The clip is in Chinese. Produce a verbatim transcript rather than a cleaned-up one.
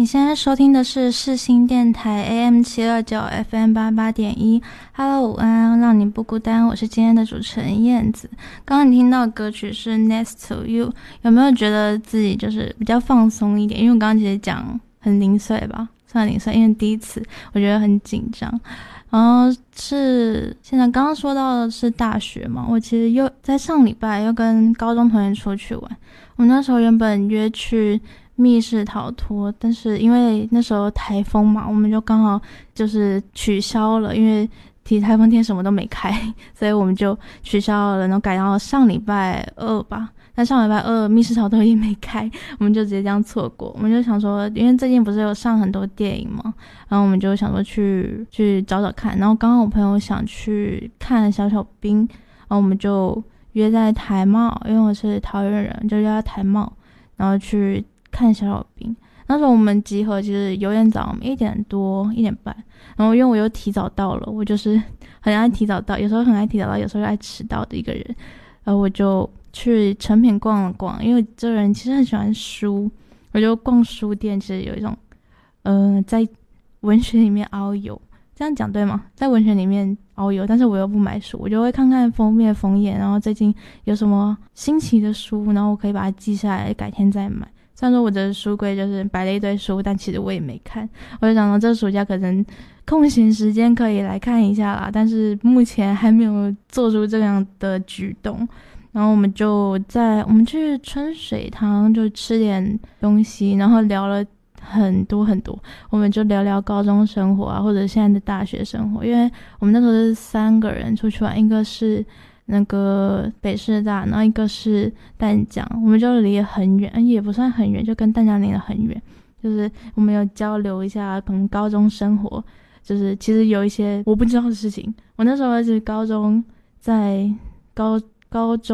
你现在收听的是世新电台 A M 七二九 F M 八八点一。Hello， 午安，让你不孤单，我是今天的主持人燕子。刚刚你听到的歌曲是 Next to You， 有没有觉得自己就是比较放松一点？因为我刚刚其实讲很零碎吧，算零碎，因为第一次我觉得很紧张。然后是现在刚刚说到的是大学嘛，我其实又在上礼拜又跟高中同学出去玩。我们那时候原本约去密室逃脱，但是因为那时候台风嘛，我们就刚好就是取消了，因为提台风天什么都没开，所以我们就取消了，然后改到上礼拜二吧。但上礼拜二密室逃脱也没开，我们就直接这样错过。我们就想说，因为最近不是有上很多电影嘛，然后我们就想说去去找找看。然后刚刚我朋友想去看小小兵，然后我们就约在台茂，因为我是桃园人，就约在台茂，然后去看小小兵。那时候我们集合其实有点早，一点多一点半，然后因为我又提早到了，我就是很爱提早到，有时候很爱提早到，有时候又爱迟到的一个人。然后我就去成品逛了逛，因为这个人其实很喜欢书，我就逛书店，其实有一种呃在文学里面遨游，这样讲对吗？在文学里面遨游，但是我又不买书，我就会看看封面封页，然后最近有什么新奇的书，然后我可以把它记下来，改天再买。虽然说我的书柜就是摆了一堆书，但其实我也没看。我就想说这暑假可能空闲时间可以来看一下啦，但是目前还没有做出这样的举动。然后我们就在我们去春水堂就吃点东西，然后聊了很多很多。我们就聊聊高中生活啊，或者现在的大学生活。因为我们那时候是三个人出去玩，一个是那个北师大，然后一个是淡江，我们就离得很远，也不算很远，就跟淡江离得很远。就是我们有交流一下可能高中生活，就是其实有一些我不知道的事情。我那时候是高中在高高中